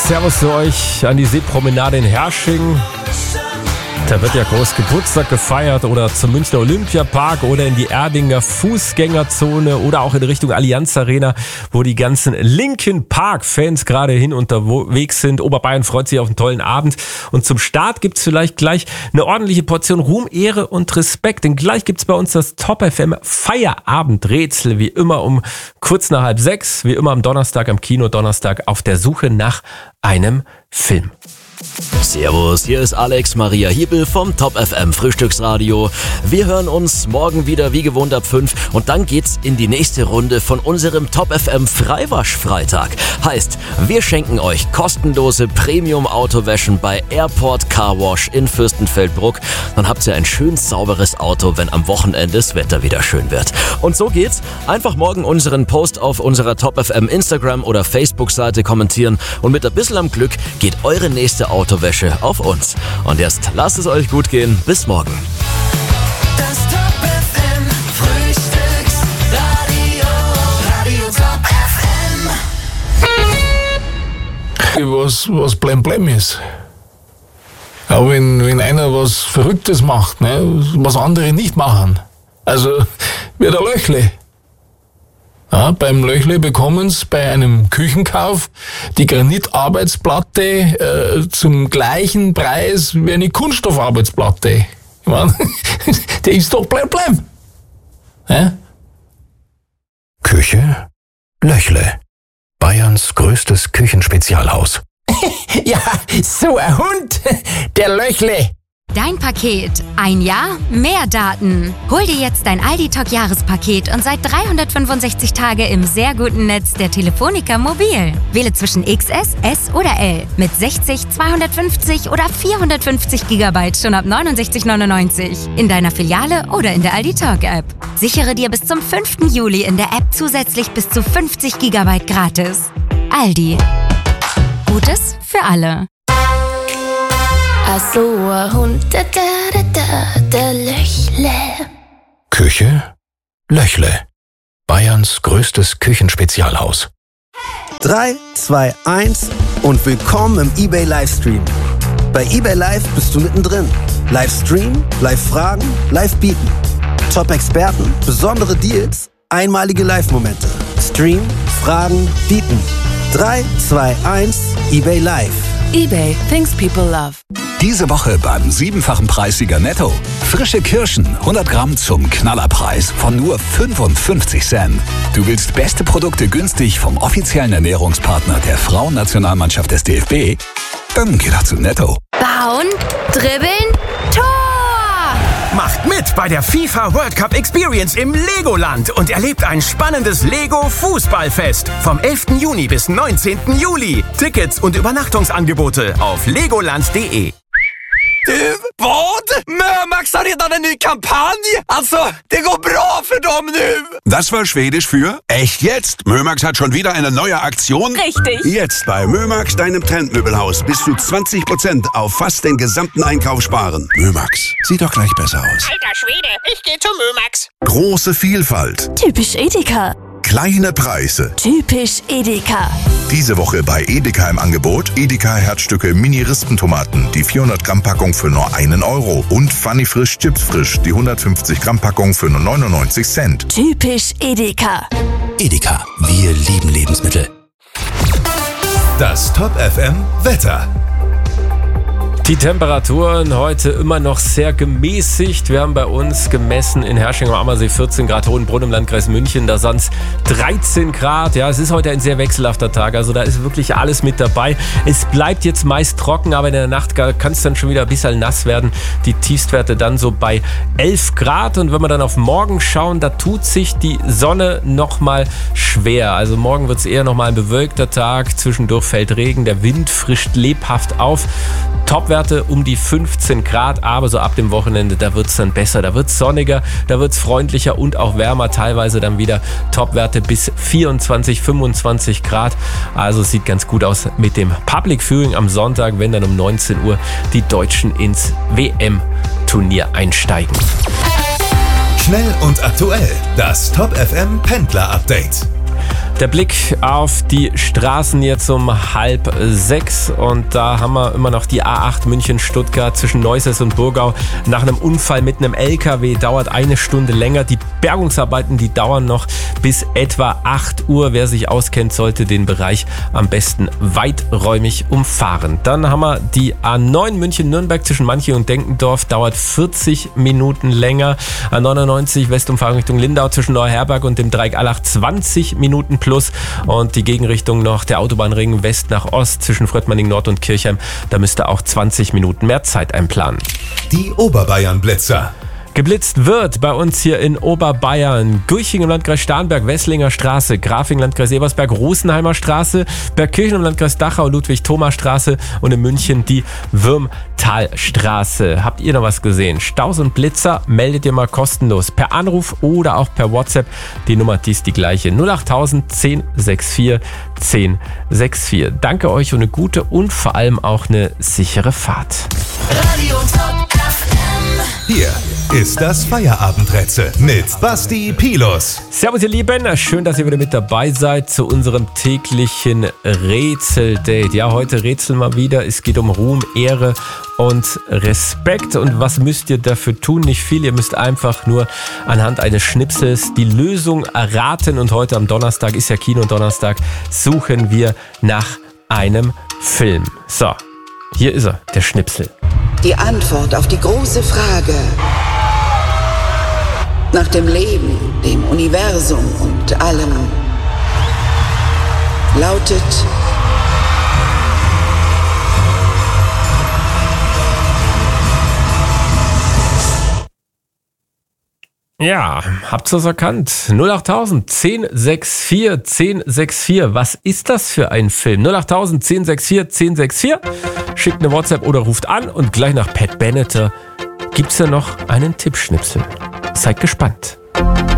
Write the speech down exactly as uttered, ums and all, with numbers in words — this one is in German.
Servus zu euch an die Seepromenade in Herrsching. Da wird ja groß Geburtstag gefeiert oder zum Münchner Olympiapark oder in die Erdinger Fußgängerzone oder auch in Richtung Allianz Arena, wo die ganzen Linkin Park-Fans gerade hin unterwegs sind. Oberbayern freut sich auf einen tollen Abend. Und zum Start gibt's vielleicht gleich eine ordentliche Portion Ruhm, Ehre und Respekt. Denn gleich gibt's bei uns das Top F M Feierabendrätsel, wie immer um kurz nach halb sechs, wie immer am Donnerstag, am Kino Donnerstag, auf der Suche nach einem Film. Servus, hier ist Alex Maria Hiebel vom Top F M Frühstücksradio. Wir hören uns morgen wieder wie gewohnt ab fünf und dann geht's in die nächste Runde von unserem Top F M Freiwaschfreitag. Heißt, wir schenken euch kostenlose Premium-Autowäschen bei Airport Car Wash in Fürstenfeldbruck. Dann habt ihr ein schön sauberes Auto, wenn am Wochenende das Wetter wieder schön wird. Und so geht's. Einfach morgen unseren Post auf unserer Top F M Instagram oder Facebook-Seite kommentieren und mit ein bisschen am Glück geht eure nächste Autowäsche auf uns. Und jetzt lasst es euch gut gehen. Bis morgen. Das Top F M Frühstücksradio, Radio Top F M. Was, was blem blem ist. Aber wenn, wenn einer was Verrücktes macht, ne, was andere nicht machen. Also, wie der Löchle. Ja, beim Löchle bekommen sie bei einem Küchenkauf die Granitarbeitsplatte äh, zum gleichen Preis wie eine Kunststoffarbeitsplatte. Ich mein, der ist doch blem blem. Ja? Küche Löchle. Bayerns größtes Küchenspezialhaus. Ja, so ein Hund, der Löchle. Dein Paket. Ein Jahr, mehr Daten. Hol dir jetzt dein Aldi-Talk-Jahrespaket und seit dreihundertfünfundsechzig Tage im sehr guten Netz der Telefonica Mobil. Wähle zwischen X S, S oder L mit sechzig, zweihundertfünfzig oder vierhundertfünfzig Gigabyte schon ab neunundsechzig neunundneunzig. In deiner Filiale oder in der Aldi-Talk-App. Sichere dir bis zum fünften Juli in der App zusätzlich bis zu fünfzig Gigabyte gratis. Aldi. Gutes für alle. So ein Hund, der, der, der, der Löchle. Küche Löchle. Bayerns größtes Küchenspezialhaus. drei, zwei, eins und willkommen im eBay Livestream. Bei eBay Live bist du mittendrin. Livestream, Live-Fragen, Live-Bieten. Top-Experten, besondere Deals, einmalige Live-Momente. Stream, Fragen, Bieten. drei, zwei, eins, eBay Live. eBay, things people love. Diese Woche beim siebenfachen Preissieger Netto. Frische Kirschen, hundert Gramm zum Knallerpreis von nur fünfundfünfzig Cent. Du willst beste Produkte günstig vom offiziellen Ernährungspartner der Frauennationalmannschaft des D F B? Dann geh doch zu Netto. Bauen, dribbeln, Tor! Macht mit bei der FIFA World Cup Experience im Legoland und erlebt ein spannendes Lego-Fußballfest vom elften Juni bis neunzehnten Juli. Tickets und Übernachtungsangebote auf legoland punkt de. Du, vad? Mömax har redan en ny kampanj! Alltså, det går bra för dem nu! Das war Schwedisch für echt jetzt. Mömax hat schon wieder eine neue Aktion. Richtig. Jetzt bei Mömax, deinem Trendmöbelhaus, bis zu zwanzig Prozent auf fast den gesamten Einkauf sparen. Mömax, sieht doch gleich besser aus. Alter Schwede, ich geh zu Mömax. Große Vielfalt. Typisch Edeka. Kleine Preise. Typisch Edeka. Diese Woche bei Edeka im Angebot Edeka Herzstücke Mini-Rispentomaten, die vierhundert Gramm Packung für nur einen Euro und Funny Frisch Chips Frisch, die hundertfünfzig Gramm Packung für nur neunundneunzig Cent. Typisch Edeka. Edeka, wir lieben Lebensmittel. Das Top F M Wetter. Die Temperaturen heute immer noch sehr gemäßigt. Wir haben bei uns gemessen in Herrsching am Ammersee vierzehn Grad, Hohenbrunn im Landkreis München, da sonst dreizehn Grad. Ja, es ist heute ein sehr wechselhafter Tag, also da ist wirklich alles mit dabei. Es bleibt jetzt meist trocken, aber in der Nacht kann es dann schon wieder ein bisschen nass werden. Die Tiefstwerte dann so bei elf Grad und wenn wir dann auf morgen schauen, da tut sich die Sonne nochmal schwer. Also morgen wird es eher nochmal ein bewölkter Tag, zwischendurch fällt Regen, der Wind frischt lebhaft auf. Topwerte um die fünfzehn Grad, aber so ab dem Wochenende, da wird es dann besser, da wird es sonniger, da wird es freundlicher und auch wärmer, teilweise dann wieder Topwerte bis vierundzwanzig, fünfundzwanzig Grad. Also sieht ganz gut aus mit dem Public Viewing am Sonntag, wenn dann um neunzehn Uhr die Deutschen ins W M-Turnier einsteigen. Schnell und aktuell, das Top F M Pendler Update. Der Blick auf die Straßen jetzt um halb sechs und da haben wir immer noch die A acht München-Stuttgart zwischen Neusäß und Burgau. Nach einem Unfall mit einem L K W dauert eine Stunde länger. Die Bergungsarbeiten, die dauern noch bis etwa acht Uhr. Wer sich auskennt, sollte den Bereich am besten weiträumig umfahren. Dann haben wir die A neun München-Nürnberg zwischen Manching und Denkendorf, dauert vierzig Minuten länger. A neunundneunzig Westumfahrung Richtung Lindau zwischen Neuherberg und dem Dreieck Allach zwanzig Minuten plus. Und die Gegenrichtung noch der Autobahnring West nach Ost zwischen Fröttmanning Nord und Kirchheim. Da müsste auch zwanzig Minuten mehr Zeit einplanen. Die Oberbayern-Blitzer. Geblitzt wird bei uns hier in Oberbayern. Gürching im Landkreis Starnberg, Wesslinger Straße, Grafing im Landkreis Ebersberg, Rosenheimer Straße, Bergkirchen im Landkreis Dachau, Ludwig-Thoma-Straße und in München die Würmtalstraße. Habt ihr noch was gesehen? Staus und Blitzer meldet ihr mal kostenlos per Anruf oder auch per WhatsApp. Die Nummer, die ist die gleiche. null acht tausend zehn sechs vier zehn sechs vier. Danke euch und eine gute und vor allem auch eine sichere Fahrt. Radio Top F M. Hier ist das Feierabendrätsel mit Basti Pilus. Servus ihr Lieben, schön, dass ihr wieder mit dabei seid zu unserem täglichen Rätseldate. Ja, heute rätseln wir wieder. Es geht um Ruhm, Ehre und Respekt. Und was müsst ihr dafür tun? Nicht viel. Ihr müsst einfach nur anhand eines Schnipsels die Lösung erraten. Und heute am Donnerstag ist ja Kino-Donnerstag, suchen wir nach einem Film. So, hier ist er, der Schnipsel. Die Antwort auf die große Frage nach dem Leben, dem Universum und allem lautet Ja, habt ihr es erkannt? null acht tausend zehn sechs vier zehn sechs vier. Was ist das für ein Film? null acht tausend zehn sechs vier zehn sechs vier. Schickt eine WhatsApp oder ruft an und gleich nach Pat Benatar gibt's ja noch einen Tippschnipsel. Seid gespannt.